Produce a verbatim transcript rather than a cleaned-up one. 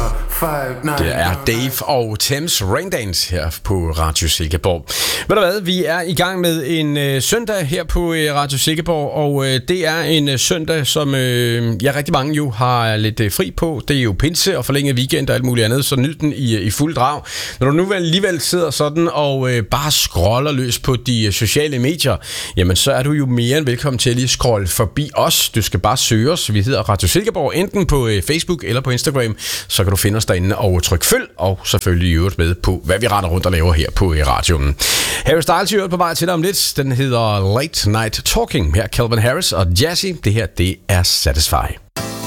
Det er Dave og Thames Raindance her på Radio Silkeborg. Ved du hvad, vi er i gang med en øh, søndag her på øh, Radio Silkeborg, og øh, det er en øh, søndag, som øh, ja, rigtig mange jo har lidt øh, fri på. Det er jo pinse og forlænget weekend og alt muligt andet, så nyd den i, i fuld drag. Når du nu alligevel sidder sådan og øh, bare scroller løs på de øh, sociale medier, jamen så er du jo mere end velkommen til at lige scrolle forbi os. Du skal bare søge os. Vi hedder Radio Silkeborg, enten på øh, Facebook eller på Instagram. Så kan du finde os derinde og trykke følg, og selvfølgelig i øvrigt med på, hvad vi render rundt og laver her på øh, radioen. Harry Styles i øvrigt på vej til dig om lidt. Den hedder Late Night Talking. Her Calvin Harris og Jazzy. Det her, det er Satisfy.